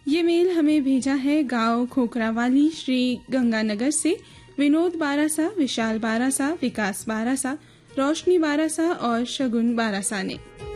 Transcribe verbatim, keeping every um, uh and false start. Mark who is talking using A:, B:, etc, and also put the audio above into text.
A: ये मेल हमें भेजा है गांव खोखरावाली श्री गंगानगर से विनोद बारासा, विशाल बारासा, विकास बारासा, रोशनी बारासा और शगुन बारासा ने।